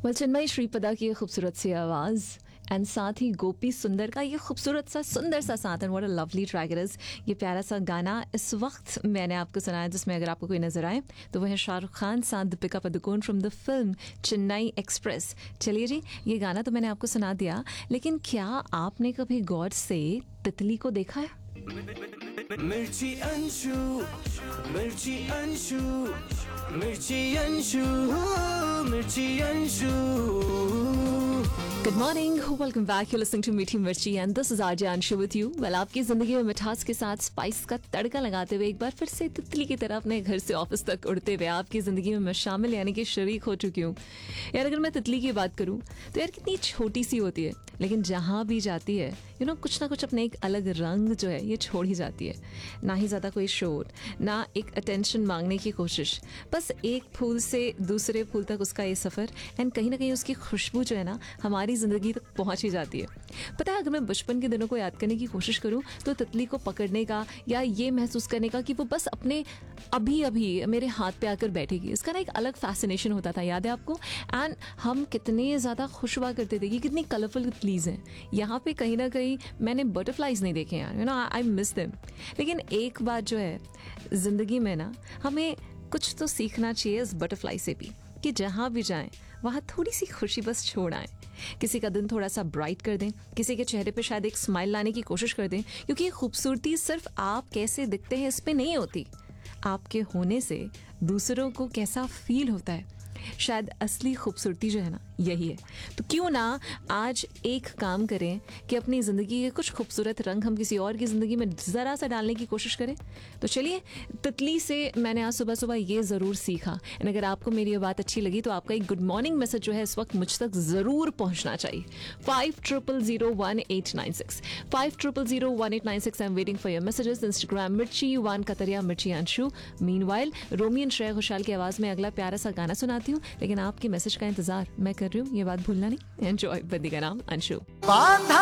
Well Chinmayi Sripada की ये खूबसूरत सी आवाज़ एंड साथ ही गोपी सुंदर का ये खूबसूरत सा सुंदर सा साथ and what a lovely track it is. ये प्यारा सा गाना इस वक्त मैंने आपको सुनाया, जिसमें अगर आपको कोई नजर आए तो वह है शाहरुख खान साथ Deepika Padukone from the film Chennai express. चलिए जी, ये गाना तो मैंने आपको सुना दिया, लेकिन क्या आपने कभी गौर से तितली को देखा है? मिर्ची अंशु, मिर्ची अंशु, मिर्ची अंशु, मिर्ची Anshu. Good morning, welcome back, you listening to मीठी मिर्ची and this is RJ Anshu with you. Well, आपकी जिंदगी में मिठास के साथ स्पाइस का तड़का लगाते हुए एक बार फिर से तितली की तरह अपने घर से ऑफिस तक उड़ते हुए आपकी जिंदगी में मैं शामिल यानी कि शरीक हो चुकी हूँ। यार, अगर मैं तितली की बात करूँ तो यार कितनी छोटी सी होती है, लेकिन जहाँ भी जाती है कुछ ना कुछ अपने एक अलग रंग जो है ये छोड़ ही जाती है। ना ही ज़्यादा कोई शोर, ना एक अटेंशन मांगने की कोशिश, बस एक फूल से दूसरे फूल तक उसका ये सफ़र एंड कहीं ना कहीं उसकी खुशबू जो है ना हमारी ज़िंदगी तक पहुँच ही जाती है। पता है, अगर मैं बचपन के दिनों को याद करने की कोशिश करूँ तो तितली को पकड़ने का या ये महसूस करने का कि वो बस अपने अभी अभी मेरे हाथ पे आकर बैठेगी, इसका ना एक अलग फैसिनेशन होता था, याद है आपको? एंड हम कितने ज़्यादा खुश हुआ करते थे कि कितनी कलरफुल तितलीज हैं। यहाँ पे कहीं ना कहीं मैंने बटरफ्लाइज नहीं देखे यार, आई मिस देम। लेकिन एक बात जो है ज़िंदगी में ना, हमें कुछ तो सीखना चाहिए इस बटरफ्लाई से भी, कि जहाँ भी जाएं वहाँ थोड़ी सी खुशी बस छोड़ आएं, किसी का दिन थोड़ा सा ब्राइट कर दें, किसी के चेहरे पे शायद एक स्माइल लाने की कोशिश कर दें, क्योंकि ये खूबसूरती सिर्फ आप कैसे दिखते हैं इस पे नहीं होती, आपके होने से दूसरों को कैसा फील होता है। शायद असली खूबसूरती जो है ना यही है। तो क्यों ना आज एक काम करें कि अपनी ज़िंदगी के कुछ खूबसूरत रंग हम किसी और की ज़िंदगी में ज़रा सा डालने की कोशिश करें। तो चलिए, तितली से मैंने आज सुबह सुबह ये ज़रूर सीखा, एंड अगर आपको मेरी ये बात अच्छी लगी तो आपका एक गुड मॉर्निंग मैसेज जो है इस वक्त मुझ तक ज़रूर पहुँचना चाहिए। 50001896 50001896। I am waiting for your messages. Instagram मिर्ची वन कतरिया मिर्ची Anshu. Meanwhile Romi and Shreya Ghoshal की आवाज़ में अगला प्यारा सा गाना सुनाती हूँ, लेकिन आपके मैसेज का इंतजार मैं कर रही हूँ, ये बात भूलना नहीं। एंजॉय। बंदी का नाम अंशु।